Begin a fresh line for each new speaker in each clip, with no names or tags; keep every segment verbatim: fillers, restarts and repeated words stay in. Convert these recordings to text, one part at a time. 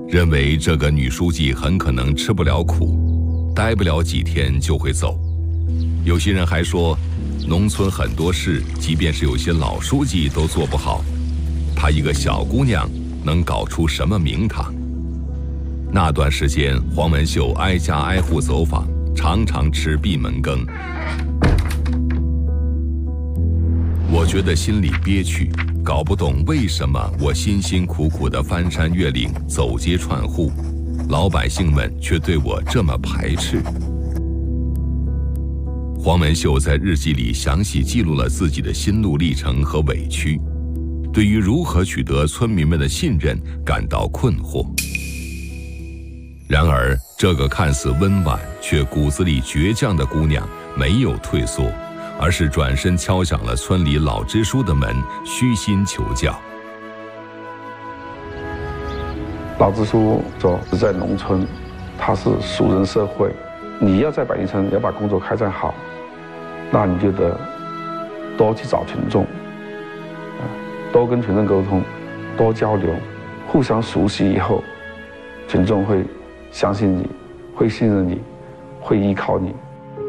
认为这个女书记很可能吃不了苦，待不了几天就会走。有些人还说，农村很多事，即便是有些老书记都做不好，她一个小姑娘能搞出什么名堂？那段时间，黄文秀挨家挨户走访，常常吃闭门羹。我觉得心里憋屈，搞不懂为什么我辛辛苦苦的翻山越岭、走街串户，老百姓们却对我这么排斥。黄文秀在日记里详细记录了自己的心路历程和委屈，对于如何取得村民们的信任感到困惑。然而，这个看似温婉却骨子里倔强的姑娘没有退缩，而是转身敲响了村里老支书的门，虚心求教。
老支书说，在农村，它是熟人社会，你要在百年村要把工作开展好，那你就得多去找群众，多跟群众沟通，多交流，互相熟悉以后，群众会相信你，会信任你，会依靠你。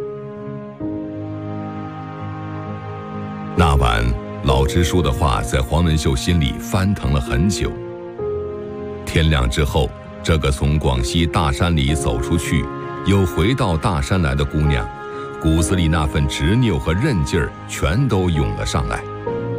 那晚，老支书的话在黄文秀心里翻腾了很久。天亮之后，这个从广西大山里走出去，又回到大山来的姑娘，骨子里那份执拗和韧劲儿全都涌了上来。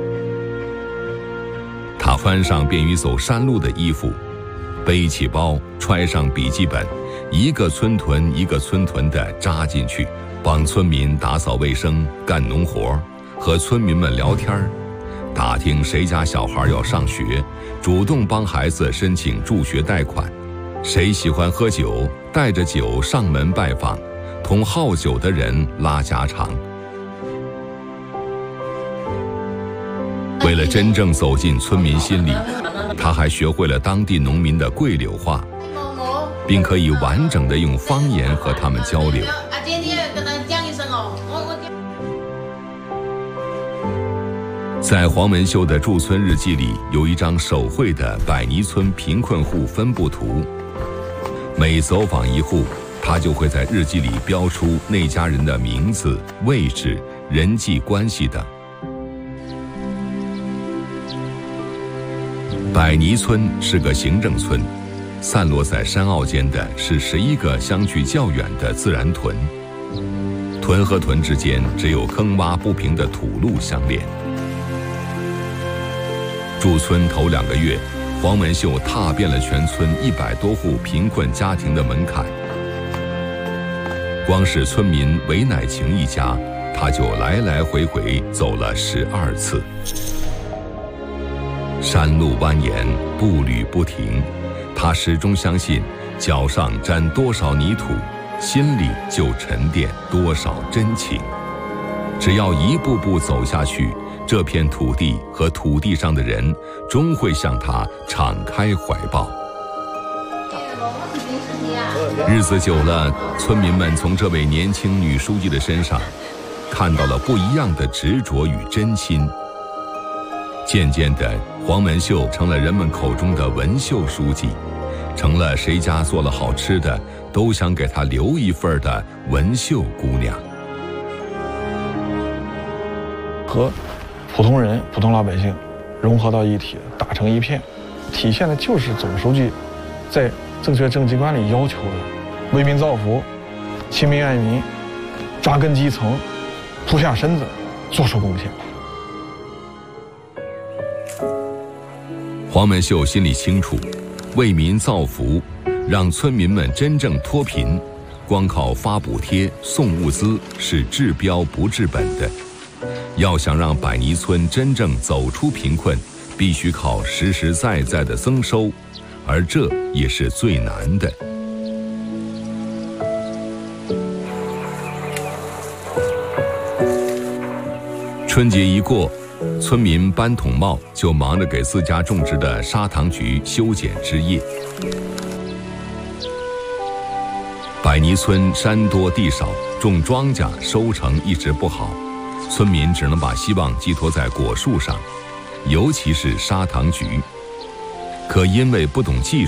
她穿上便于走山路的衣服，背起包，揣上笔记本，一个村屯一个村屯地扎进去，帮村民打扫卫生、干农活，和村民们聊天，打听谁家小孩要上学，主动帮孩子申请助学贷款，谁喜欢喝酒，带着酒上门拜访，同好酒的人拉家常。为了真正走进村民心里，他还学会了当地农民的桂柳话，并可以完整地用方言和他们交流。在黄文秀的驻村日记里，有一张手绘的百泥村贫困户分布图。每走访一户，他就会在日记里标出那家人的名字、位置、人际关系等。百泥村是个行政村，散落在山坳间的是十一个相距较远的自然屯，屯和屯之间只有坑洼不平的土路相连。驻村头两个月，黄文秀踏遍了全村一百多户贫困家庭的门槛。光是村民韦乃晴一家，他就来来回回走了十二次。山路蜿蜒，步履不停，他始终相信，脚上沾多少泥土，心里就沉淀多少真情。只要一步步走下去，这片土地和土地上的人终会向他敞开怀抱。日子久了，村民们从这位年轻女书记的身上看到了不一样的执着与真心。渐渐的，黄文秀成了人们口中的文秀书记，成了谁家做了好吃的都想给她留一份的文秀姑娘。
和普通人、普通老百姓融合到一体，打成一片，体现的就是总书记在正确政绩观里要求的为民造福、亲民爱民、扎根基层、扑下身子、做出贡献。
黄文秀心里清楚，为民造福，让村民们真正脱贫，光靠发补贴、送物资是治标不治本的。要想让百泥村真正走出贫困，必须靠实实在在的增收，而这也是最难的。春节一过，村民搬桶帽就忙着给自家种植的砂糖橘修剪枝叶。百泥村山多地少，种庄稼收成一直不好，村民只能把希望寄托在果树上，尤其是砂糖橘。可因为不懂技术，